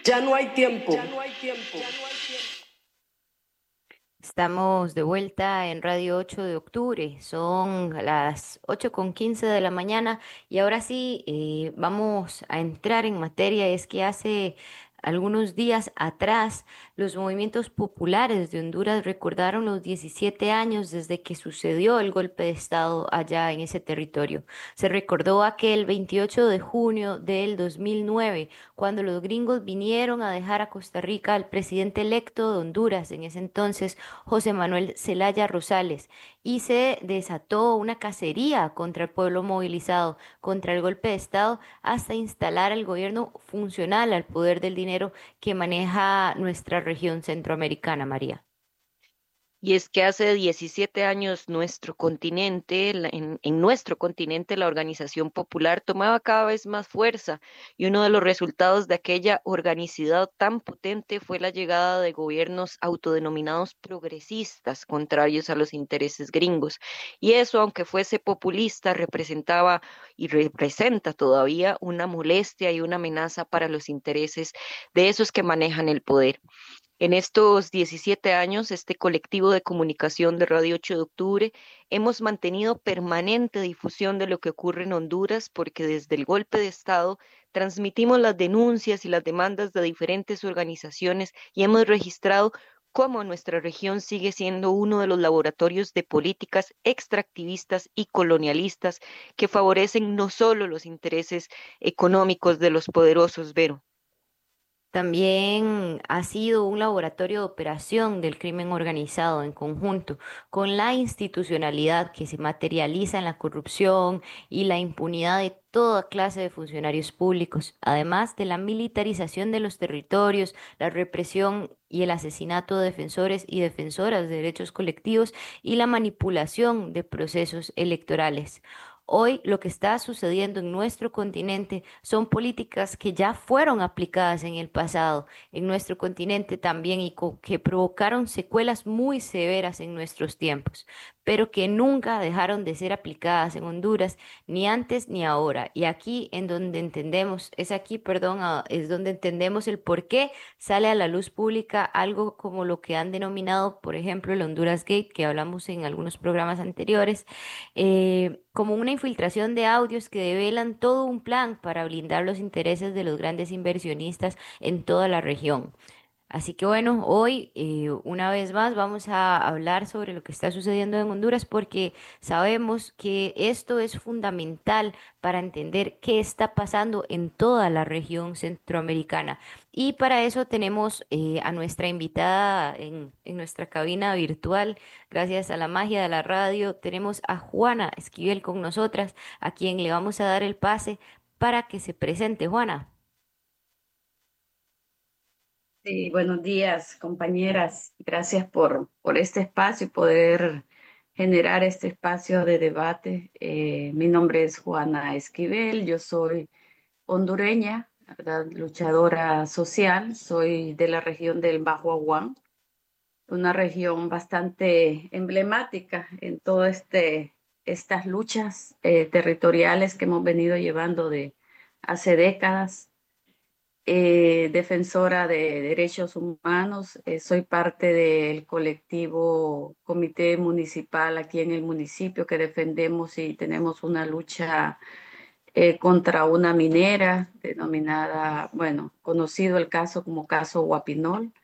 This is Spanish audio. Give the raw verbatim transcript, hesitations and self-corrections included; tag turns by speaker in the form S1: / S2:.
S1: Ya no hay tiempo.
S2: Estamos de vuelta en Radio ocho de octubre, son las ocho con quince de la mañana y ahora sí eh, vamos a entrar en materia. Es que hace algunos días atrás los movimientos populares de Honduras recordaron los diecisiete años desde que sucedió el golpe de Estado allá en ese territorio. Se recordó aquel veintiocho de junio del dos mil nueve, cuando los gringos vinieron a dejar a Costa Rica al presidente electo de Honduras en ese entonces, José Manuel Zelaya Rosales, y se desató una cacería contra el pueblo movilizado, contra el golpe de Estado, hasta instalar al gobierno funcional al poder del dinero que maneja nuestra región centroamericana, María.
S3: Y es que hace diecisiete años nuestro continente, la- en, en nuestro continente, la organización popular tomaba cada vez más fuerza y uno de los resultados de aquella organicidad tan potente fue la llegada de gobiernos autodenominados progresistas, contrarios a los intereses gringos. Y eso, aunque fuese populista, representaba y representa todavía una molestia y una amenaza para los intereses de esos que manejan el poder. En estos diecisiete años, este colectivo de comunicación de Radio ocho de octubre, hemos mantenido permanente difusión de lo que ocurre en Honduras porque desde el golpe de Estado transmitimos las denuncias y las demandas de diferentes organizaciones y hemos registrado cómo nuestra región sigue siendo uno de los laboratorios de políticas extractivistas y colonialistas que favorecen no solo los intereses económicos de los poderosos, Vero.
S2: También ha sido un laboratorio de operación del crimen organizado en conjunto con la institucionalidad que se materializa en la corrupción y la impunidad de toda clase de funcionarios públicos, además de la militarización de los territorios, la represión y el asesinato de defensores y defensoras de derechos colectivos y la manipulación de procesos electorales. Hoy lo que está sucediendo en nuestro continente son políticas que ya fueron aplicadas en el pasado en nuestro continente también y co- que provocaron secuelas muy severas en nuestros tiempos, pero que nunca dejaron de ser aplicadas en Honduras, ni antes ni ahora. Y aquí en donde entendemos, es aquí, perdón, ah, es donde entendemos el por qué sale a la luz pública algo como lo que han denominado, por ejemplo, el Honduras Gate, que hablamos en algunos programas anteriores, eh, como una infiltración de audios que develan todo un plan para blindar los intereses de los grandes inversionistas en toda la región. Así que bueno, hoy eh, una vez más vamos a hablar sobre lo que está sucediendo en Honduras porque sabemos que esto es fundamental para entender qué está pasando en toda la región centroamericana. Y para eso tenemos eh, a nuestra invitada en, en nuestra cabina virtual, gracias a la magia de la radio, tenemos a Juana Esquivel con nosotras, a quien le vamos a dar el pase para que se presente. Juana.
S4: Sí, buenos días, compañeras. Gracias por, por este espacio y poder generar este espacio de debate. Eh, mi nombre es Juana Esquivel, yo soy hondureña, ¿verdad? Luchadora social, soy de la región del Bajo Aguán, una región bastante emblemática en todas este, estas luchas eh, territoriales que hemos venido llevando de hace décadas. Eh, defensora de derechos humanos. Eh, soy parte del colectivo Comité Municipal aquí en el municipio que defendemos y tenemos una lucha eh, contra una minera denominada, bueno, conocido el caso como caso Guapinol.